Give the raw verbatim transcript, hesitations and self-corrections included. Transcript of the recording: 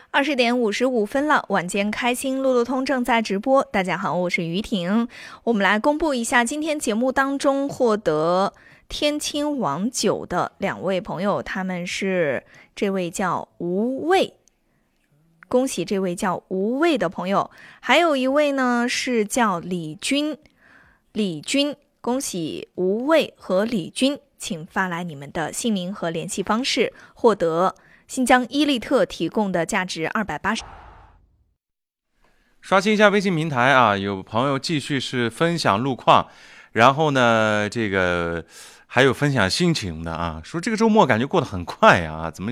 二十点五十五分了，晚间开心路路通正在直播。大家好，我是于婷。我们来公布一下今天节目当中获得天亲王九的两位朋友，他们是这位叫吴卫，恭喜这位叫吴卫的朋友，还有一位呢是叫李军，李军，恭喜吴卫和李军，请发来你们的姓名和联系方式，获得新疆伊利特提供的价值二百八十。 刷新一下微信平台啊，有朋友继续是分享路况，然后呢，这个还有分享心情的啊，说这个周末感觉过得很快啊，怎么